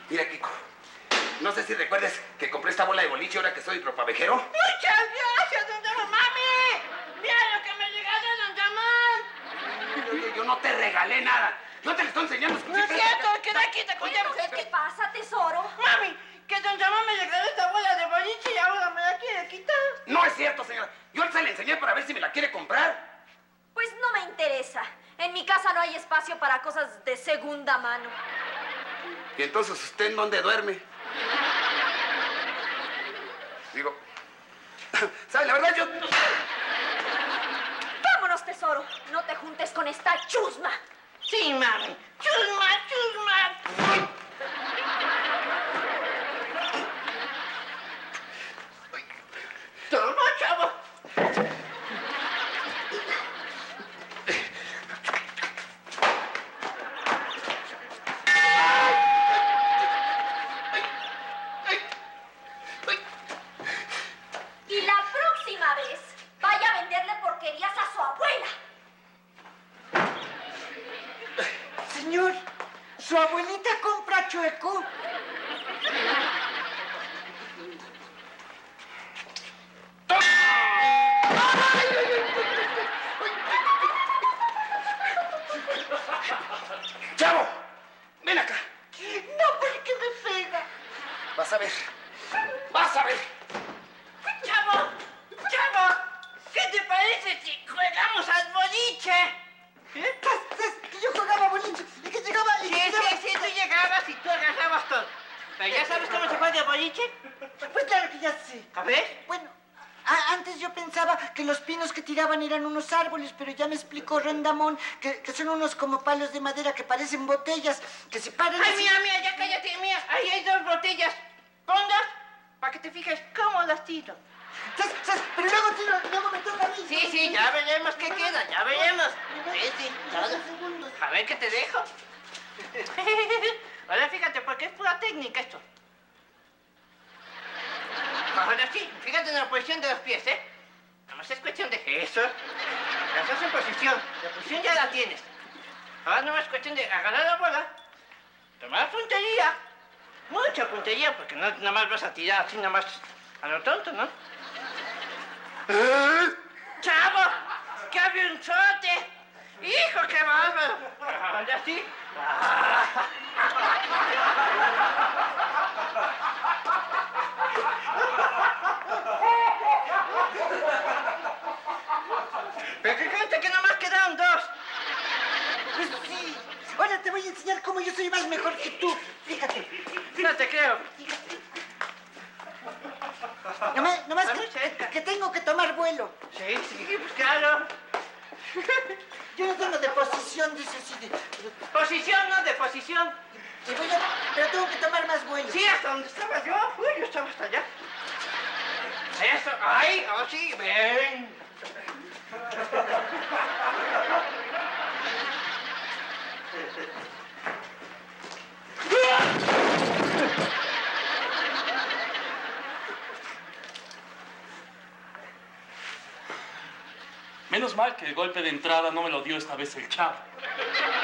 Mira, Kiko, no sé si recuerdes que compré esta bola de boliche ahora que soy ropavejero. ¡Muchas gracias, don Ramón! ¡Mami! ¡Mira lo que me regaló don Ramón! Oye, yo no te regalé nada. Yo te lo estoy enseñando. No es cierto, que da quita, ¿Qué pasa, tesoro? Mami, que don Ramón me regaló esta bola de boliche y ahora me la quiere quitar. No es cierto, señora. Yo se la enseñé para ver si me la quiere comprar. Pues no me interesa. En mi casa no hay espacio para cosas de segunda mano. ¿Y entonces usted en dónde duerme? Digo, ¿sabe? La verdad yo... Vámonos, tesoro. No te juntes con esta chusma. Sí, mami. ¡Chusma, chusma! ¡Toma, chavo! Y la próxima vez vaya a venderle porquerías a su abuela. Señor, ¿su abuelita compra chueco? ¡Chavo! ¡Ven acá! No, ¿por qué me pega? Vas a ver. Vas a ver. ¡Chavo! ¡Chavo! ¿Qué te parece si jugamos al boliche? ¿Eh? Que yo jugaba boliche y que llegaba y... Sí, tú llegabas y tú agarrabas todo. ¿Pero ya sabes cómo se juega boliche? Pues claro que ya sé. A ver. Bueno, antes yo pensaba que los pinos que tiraban eran unos árboles, pero ya me explicó Rendamón que son unos como palos de madera que parecen botellas, que se paran... Ay, así. mía, ya cállate, mía. Ahí hay 2 botellas. Ponlas para que te fijes cómo las tiro. Pero luego me toca a mí. Sí, ya veremos qué queda, ya veremos. Sí, todo. A ver qué te dejo. Ahora fíjate, porque es pura técnica esto. Ahora sí, fíjate en la posición de los pies, ¿eh? Nada más es cuestión de eso. Las dos en posición. La posición ya la tienes. Ahora no es cuestión de agarrar la bola, tomar puntería. Mucha puntería, porque no nada más vas a tirar así, nada más a lo tonto, ¿no? ¡Chavo! ¡Qué avionzote! ¡Hijo, qué bárbaro! ¿Ahora sí? ¿Pero qué cuenta que nomás quedaron 2? Pues sí. Ahora te voy a enseñar cómo yo soy más mejor que tú. Fíjate. No te creo. Nomás Vamos, cerca. que tengo que tomar vuelo. Sí, pues claro. Yo no tengo de posición, dice así de... Posición, no de posición. Pero tengo que tomar más vuelo. Sí, hasta donde estaba yo. Uy, yo estaba hasta allá. Eso, ay, oh sí, ven. Menos mal que el golpe de entrada no me lo dio esta vez el chavo.